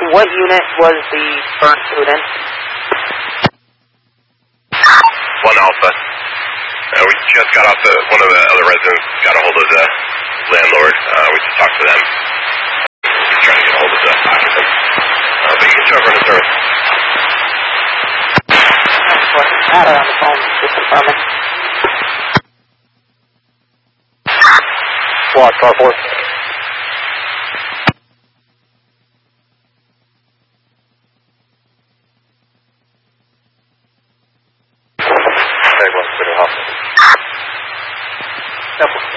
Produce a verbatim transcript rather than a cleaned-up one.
What unit was the burnt food in? One Alpha. Uh, we just got off the, one of the other residents got a hold of the landlord. Uh, we just talked to them. We're trying to get a hold of the occupant. Uh, but you can show up on the service. Matter on the phone, just confirming. Squad, car four. Okay, well, clear hospital.